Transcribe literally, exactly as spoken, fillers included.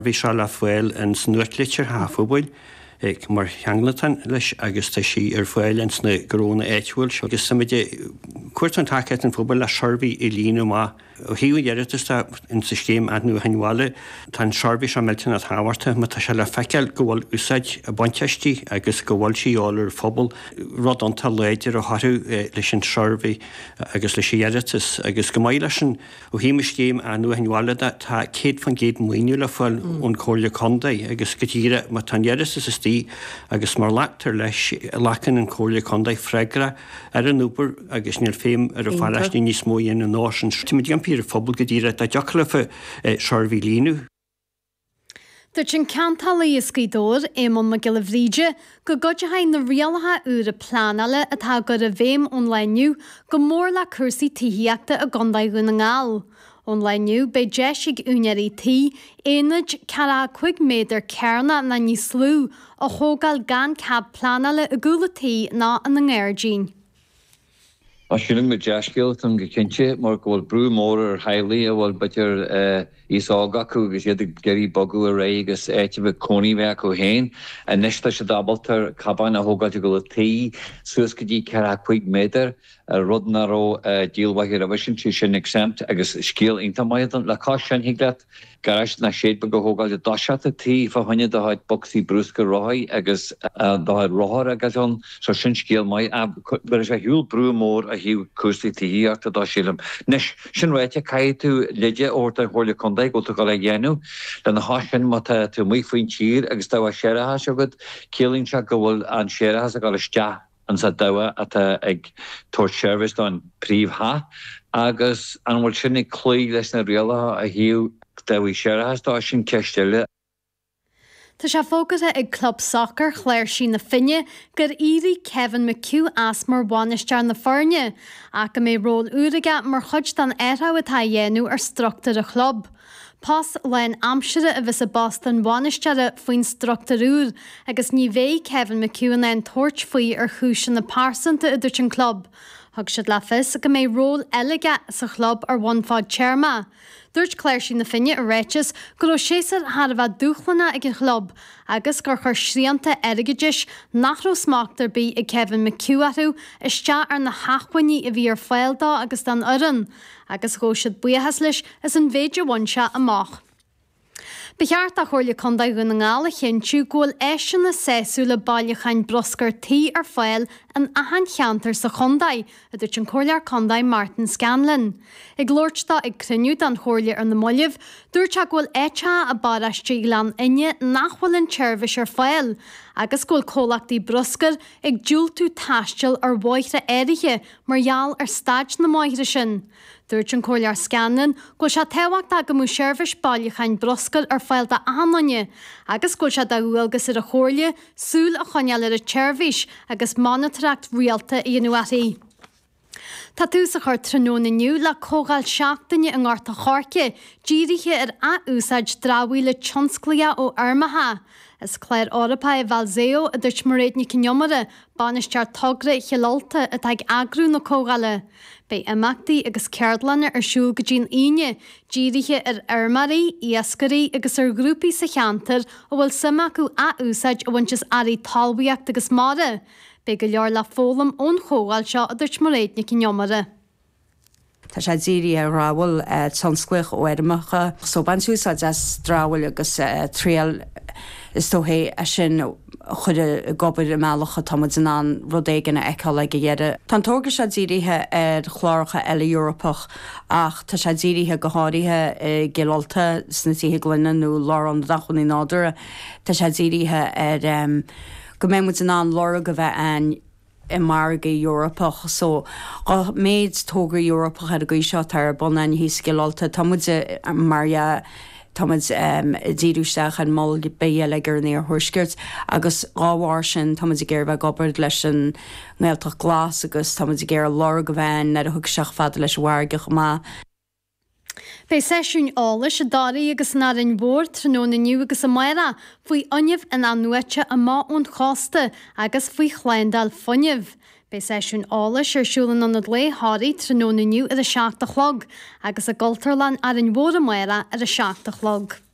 Bhí se le foiil an snuirtlitir hafubuil ag mar cheanglatan leis agus tá sí ar foiil an sna gróna éithúil agus samide cuairt an takeid an fóbal le serbí i líú má ó hiú dheiritas in systém adnú hainháile tá serbí se meltain a táhairta má tá se le feiceil go bhfuil úsáid a baintistí agus go bhfuil síálar fphobal rud an tal léidir a hathú leis an serbí agus leis dheiritas agus go maiile sin ó hí systém adnú hainháile tá céad fan géad muoinú le fáil ón cóirle condaí agus go tíre má tá dheiritas is tí agus mar leachtar leis lechan an cóirle condaí freigra ar an núpar agus níor féim ar a fáilistí níos mó dhéana an náisian. Tíimiid gan pír fphobal go dtíre a deachalafa serbhí línu. Dúirt sin ceantálaí is scrídóir éman me gile bhríide go gcuide hain na rialatha uair a plánala atá gur a bhéim ónlainniu go mór le cursaí tííachta a gandaigh na ngáil. Ónlainniu be deisig únearí tí éanaid cara chuig méidir cearna na ní slú a thógáil gan cab plánala a gúlatí ná an na ngairdín. Asúling me deascailt an go cinnte mar go bhfuil brú mór ar hailí a bhfuil bitir íságaú agus iad geirí bogu a ré agus éite bh coní bheith go héin a neiste se dabaltar cabáin a thógáilte go le tí suas go dtí ceara chuig méidir rudnaró díalhaigh a bhisin tí sin exempt agus scíal inta maiad le cá sin hiagleat garais na séad be go thógáilte dáseata tí fa haine do haid boxí brúsca ráid agus do haid ráthir agus an so sin scíal mai a ber sé hiúil brú mór a hiú cuasaí tííachta dá sílam. Nes sin réite caiid tú leide orta chóirle condaigh go tú go le dhéanú le na hásin má tú mí faoin tír agus tá séirethe segad célín se go bhfuil an séirethe a go iste an sa dawa atá ag tuairt seirbhís don príomhtha agus an bhfuil sinna clí leis na rialatha a hiú dahaí séirethe tá sin ceisteile. Tá sé fógata ag club soccer chléir sin na finne gur íri Kevin McHugh as mar bhainistear na fearne ach go mé ról úraige mar chuid den éire atá dhéanú ar struchttar a club. Pas lein amsere a bheits a Boston bhainisteara faoin struchttarúr agus ní bhéh Kevin McHugh an toirt faoi ar chúis na pásanta a dúirt an club. Thug siad le fis go mé ról eige sa club ar bhainfáid chairma. Dúirt Claire sin na finne a réitis go raibh séasar thar bheith dúchlanna ag an club agus gur chur sríanta aigeis nachró smaachtar bí i Kevin McHugh iste ar na haachhainní a bhí ar fáildá agus den oran agus go siad buíochas leis is an bhéidir bhainse amach. Becheart a chóirle condaigh na ngála chinú ghfuil éisian na séú le bailchain broscar tí ar fáil an ahan cheantar sa chondaid a dúirt an chóirlear condaid Martin Scanlon. Ag glóirtá ag cruniú an chóirle ar na moileh, dúirt a ghfuil éite a baraistí lean inne nachhfuil an tseirbhis ar fáil, agus ghfuil cólachtaí broscar ag dúil tú taisteal ar bhaithre éirithe margheall ar staid na maithre sin. Dúirt an chóirlear Scanlon go se tehacht go mú seirbhis bailchain broscar ar fáil de ahanne, agus go se dahúilgus ar a chóirle súil a choneal ar a tseirbhis agus monitaracht rialta i nuaí. Tá tús a chuir tróna nniu le cógáil seachtaine an gáirta chorce, díirithe ar a úsáid dráhaí le tionsclaia ó armatha. Is Claire Orapa i Valseo a dúirt mar réad ní cineomara banistear togra cheolta a teag agrú na cógáile. Bei imachtaí agus ceardlanna ar siúil go dtíon aine, díirithe ar armarí, iascarí agus ar grúpaí sa cheantar ó bhfuil sama acu a úsáid a bhaintes airí talmhaíocht agus mára. Bei go leor le fólam ón chógáil seo a dúirt mar réad ní cineomara. Tá sé ddírí a ráhfuil tionsclaich ó Éireamacha, so ban súsá as dráhfuil agus tríal is tóhé a sin chud a gobar a mealacha tamid in an rudéigen a eáil le go dhéire. Tá tóga sé ddírithe ar chláircha eile Europach ach tá sé ddírithe go háirithe gealta snatíthe glunne nó lá an dachanní nádura, Tá sé ddírithe ar go mé mu in an lára go bheith an i marga Europach, so á méid tóga Europach ar a gcuí seo tar buna hí scialta tamid Maria Táid díúisteach an mó béile gur níor thuisgurt agus áhhair sin táid ggéir bheith gobard leis an ngéaltach glas agus táid ggéir lá go bhhain ar a thug seach fad leis bhhargach má. Bei séisiún álas a darí agus ná an bhór tróna nniu agus a maira faoi ionneamh in an nuaite a má ón chásta agus faoi chláindal fonneamh. Bei séisiún álas ar siúlan an lé háirí tróna nniu ar a seaachta chlog agus a goltarlan ar an bhór a maira ar a seaachta chlog.